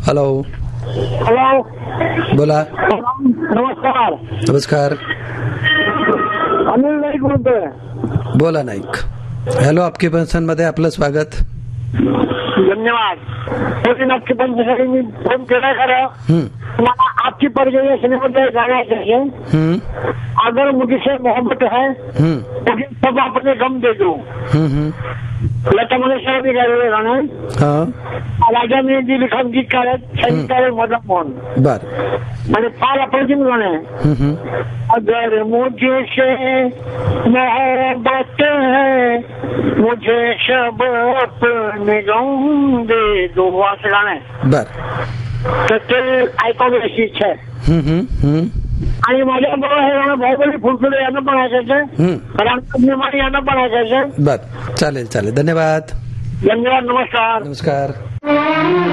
Hello. Hello. बोला. नमस्कार. नमस्कार. अनिल नाईक बोलतोय. बोला नाईक. हॅलो, आपकी पेन्शन मध्ये आपलं स्वागत. धन्यवाद. आपकी पेन्शन मी फोन केला खरं. मला आपकी परिचय सिनेमध्ये गाना चाहिए. अगर मुझसे मोहब्बत है मुझे सब अपने गम दे दो. लता मंगेशकर भी गायलेलं गाणं. राजा मेहंदी लिखाण गीतकार आहेत, संगीतकार मदन मोहन. बर. म्हणजे फार अप्रतिम गाणं आहे. अगर मुझे से मोहब्बत है मुझे सब अपने गम दे दो असं गाणं आहे. बर. तर ते ऐकावी अशी इच्छा आहे. आणि माझ्याबरोबर हे गाणं बाहुबली फुलफुले यांना पण ऐकायचं, रामकृष्ण निमाणी यांना पण ऐकायचं. बर. चालेल चालेल. धन्यवाद. धन्यवाद. नमस्कार. नमस्कार.